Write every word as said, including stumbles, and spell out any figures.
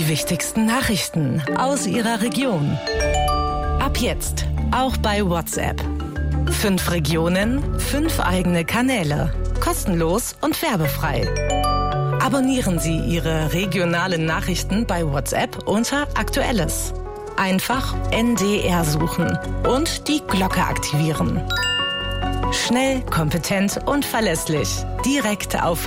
wichtigsten Nachrichten aus Ihrer Region. Ab jetzt auch bei WhatsApp. Fünf Regionen, fünf eigene Kanäle. Kostenlos und werbefrei. Abonnieren Sie Ihre regionalen Nachrichten bei WhatsApp unter Aktuelles. Einfach N D R suchen und die Glocke aktivieren. Schnell, kompetent und verlässlich. Direkt auf